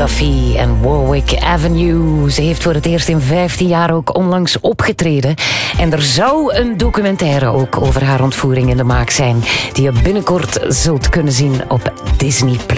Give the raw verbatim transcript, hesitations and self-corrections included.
Duffy en Warwick Avenue. Ze heeft voor het eerst in vijftien jaar ook onlangs opgetreden. En er zou een documentaire ook over haar ontvoering in de maak zijn, die je binnenkort zult kunnen zien op Disney plus.